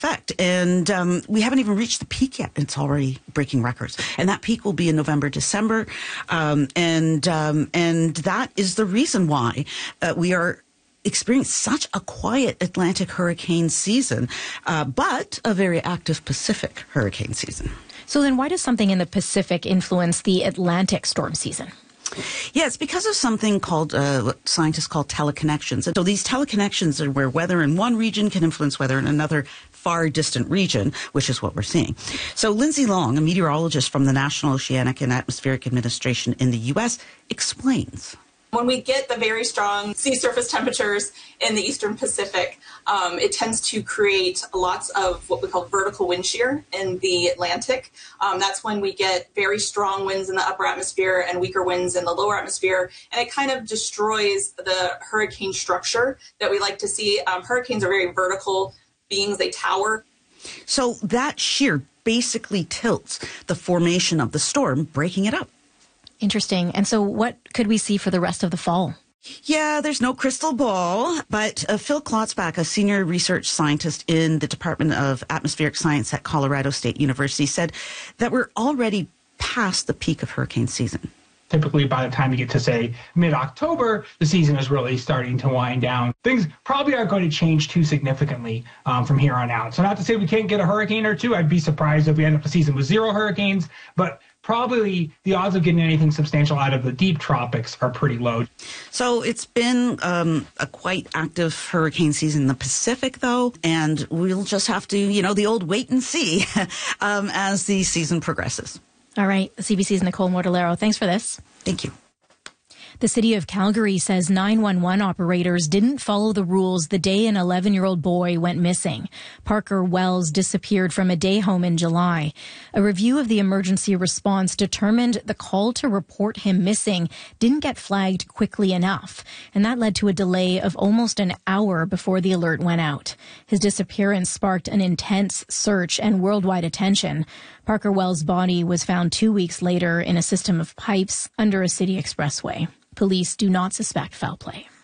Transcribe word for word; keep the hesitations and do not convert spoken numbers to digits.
effect. And um, we haven't even reached the peak yet. It's already breaking records. And that peak will be in November, December. Um, and um, and that is the reason why uh, we are experiencing such a quiet Atlantic hurricane season, uh, but a very active Pacific hurricane season. So then why does something in the Pacific influence the Atlantic storm season? Yeah, it's because of something called, uh, what scientists call teleconnections. And so these teleconnections are where weather in one region can influence weather in another far distant region, which is what we're seeing. So Lindsay Long, a meteorologist from the National Oceanic and Atmospheric Administration in the U S, explains. When we get the very strong sea surface temperatures in the eastern Pacific, um, it tends to create lots of what we call vertical wind shear in the Atlantic. Um, that's when we get very strong winds in the upper atmosphere and weaker winds in the lower atmosphere, and it kind of destroys the hurricane structure that we like to see. Um, hurricanes are very vertical beings, they tower. So that shear basically tilts the formation of the storm, breaking it up. Interesting. And so what could we see for the rest of the fall? Yeah, there's no crystal ball, but uh, Phil Klotzbach, a senior research scientist in the Department of Atmospheric Science at Colorado State University, said that we're already past the peak of hurricane season. Typically, by the time you get to, say, mid-October, the season is really starting to wind down. Things probably aren't going to change too significantly um, from here on out. So not to say we can't get a hurricane or two. I'd be surprised if we end up the season with zero hurricanes, but probably the odds of getting anything substantial out of the deep tropics are pretty low. So it's been um, a quite active hurricane season in the Pacific, though, and we'll just have to, you know, the old wait and see um, as the season progresses. All right. C B C's Nicole Mortellaro. Thanks for this. Thank you. The city of Calgary says nine one one operators didn't follow the rules the day an eleven-year-old boy went missing. Parker Wells disappeared from a day home in July. A review of the emergency response determined the call to report him missing didn't get flagged quickly enough, and that led to a delay of almost an hour before the alert went out. His disappearance sparked an intense search and worldwide attention. Parker Wells' body was found two weeks later in a system of pipes under a city expressway. Police do not suspect foul play.